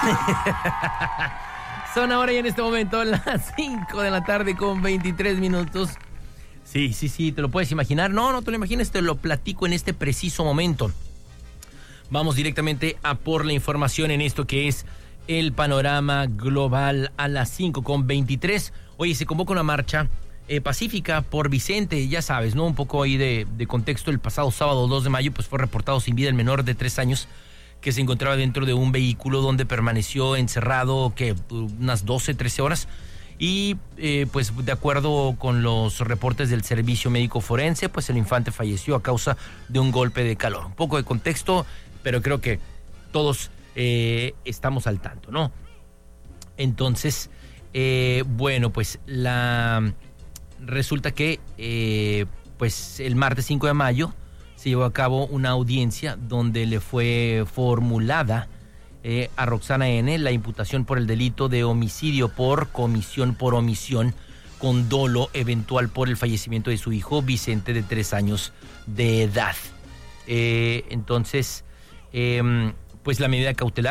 Son ahora y en este momento las 5 de la tarde con 23 minutos. Sí, te lo puedes imaginar. No te lo imagines, te lo platico en este preciso momento. Vamos directamente a por la información en esto que es el panorama global a las 5 con 23. Oye, se convoca una marcha pacífica por Vicente, ya sabes, ¿no? Un poco ahí de contexto. El pasado sábado 2 de mayo pues fue reportado sin vida el menor de 3 años que se encontraba dentro de un vehículo donde permaneció encerrado unas 12, 13 horas. Y pues de acuerdo con los reportes del servicio médico forense, pues el infante falleció a causa de un golpe de calor. Un poco de contexto, pero creo que todos estamos al tanto, ¿no? Entonces, bueno, pues resulta que pues el martes 5 de mayo se llevó a cabo una audiencia donde le fue formulada a Roxana N. la imputación por el delito de homicidio por comisión por omisión con dolo eventual por el fallecimiento de su hijo Vicente de 3 años de edad. Entonces, pues la medida cautelar